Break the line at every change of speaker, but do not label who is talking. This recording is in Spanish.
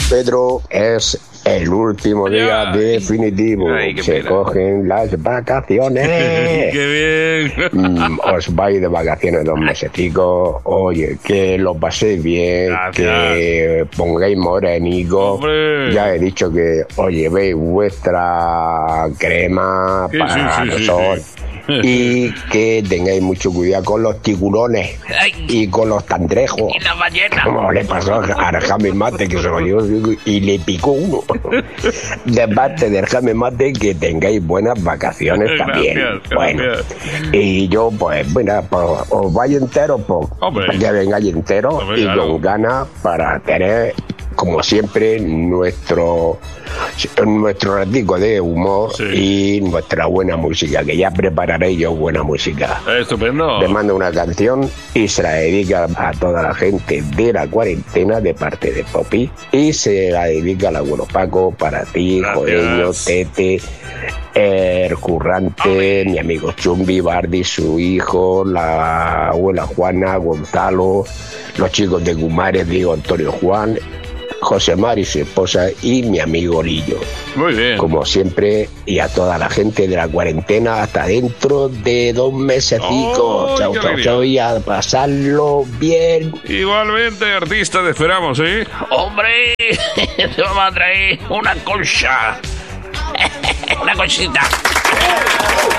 Pedro, es el último día definitivo.
Ay,
Se
pena.
cogen las vacaciones.
¡Qué bien!
Os vais de vacaciones 2 mesecicos. Oye, que lo paséis bien,
Gracias.
que pongáis morenico.
¡Hombre!
Ya he dicho que os llevéis vuestra crema
Sí,
para
sí, sí, sí,
los ojos.
sí.
Y que tengáis mucho cuidado con los tiburones y con los cangrejos.
Y la ballena.
Como le pasó a Jaime Mate, que se lo dio y le picó uno. De parte del Jaime Mate, que tengáis buenas vacaciones también.
Gracias,
Bueno,
gracias.
y yo, pues, bueno, pues, os vais enteros, pues,
Hombre.
para que vengáis enteros
Hombre,
y
claro.
con ganas para tener, como siempre, nuestro ratico de humor
Sí.
y nuestra buena música, que ya prepararé yo buena música.
Estupendo.
Le mando una canción y se la dedica a toda la gente de la cuarentena de parte de Poppy y se la dedica al abuelo Paco, para ti,
Gracias.
Jodeño, Tete, el Currante, mi amigo Chumbi, Bardi, su hijo, la abuela Juana, Gonzalo, los chicos de Gumares, Diego Antonio Juan, José Mari, su esposa, y mi amigo Lillo.
Muy bien.
Como siempre, y a toda la gente de la cuarentena, hasta dentro de 2 mesecicos.
¡Oh,
Chao,
qué
chao,
alegría!
chao, y a pasarlo bien.
Igualmente, artista, te esperamos, ¿eh?
Hombre, te vamos a traer una concha. Una conchita.